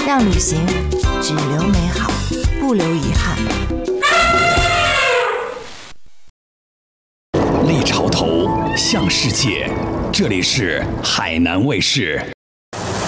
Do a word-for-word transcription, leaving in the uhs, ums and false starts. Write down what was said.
让旅行只留美好，不留遗憾。 立潮头向世界，这里是海南卫视。